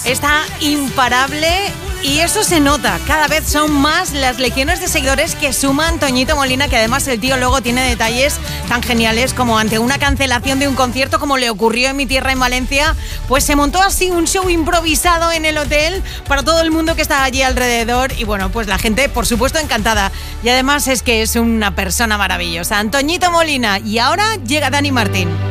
está imparable. Y eso se nota, cada vez son más las legiones de seguidores que suman Toñito Molina, que además el tío luego tiene detalles tan geniales como ante una cancelación de un concierto como le ocurrió en mi tierra en Valencia, pues se montó así un show improvisado en el hotel para todo el mundo que estaba allí alrededor y bueno, pues la gente por supuesto encantada y además es que es una persona maravillosa. Toñito Molina y ahora llega Dani Martín.